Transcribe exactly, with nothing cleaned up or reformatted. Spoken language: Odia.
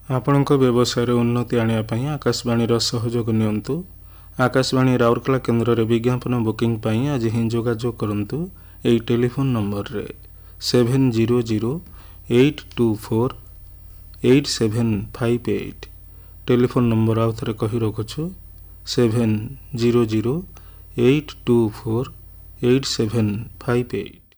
ଆପଣଙ୍କ ବ୍ୟବସାୟରେ ଉନ୍ନତି ଆଣିବା ପାଇଁ ଆକାଶବାଣୀର ସହଯୋଗ ନିଅନ୍ତୁ। ଆକାଶବାଣୀ ରାଉରକେଲା କେନ୍ଦ୍ରରେ ବିଜ୍ଞାପନ ବୁକିଂ ପାଇଁ ଆଜି ହିଁ ଯୋଗାଯୋଗ କରନ୍ତୁ। ଏହି ଟେଲିଫୋନ୍ ନମ୍ବରରେ seven zero zero eight two four eight seven five eight. Telephone number ଆଉ ଥରେ କହି ରଖୁଛୁ seven zero zero eight two four eight seven five eight.